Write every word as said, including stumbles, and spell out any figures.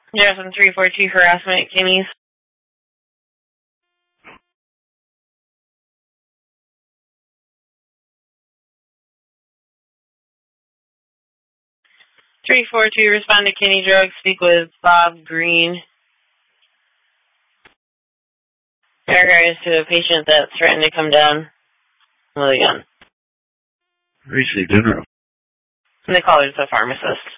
Jasmine three four two harassment at Kinney's. three four two, respond to Kinney Drug, speak with Bob Green. Paragraphs to a patient that threatened to come down with a gun. Received in room. And the caller's a pharmacist.